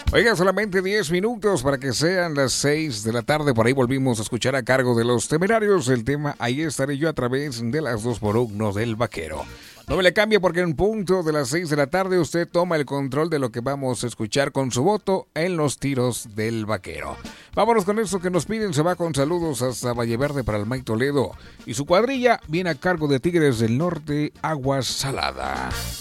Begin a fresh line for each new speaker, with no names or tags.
Oiga, solamente 10 minutos para que sean las 6 de la tarde. Por ahí volvimos a escuchar a cargo de Los Temerarios el tema Ahí estaré yo a través de las 2x1 del Vaquero. No me le cambie porque en punto de las 6 de la tarde usted toma el control de lo que vamos a escuchar con su voto en los tiros del Vaquero. Vámonos con eso que nos piden. Se va con saludos hasta Valle Verde para el Mike Toledo. Y su cuadrilla viene a cargo de Tigres del Norte, Agua Salada.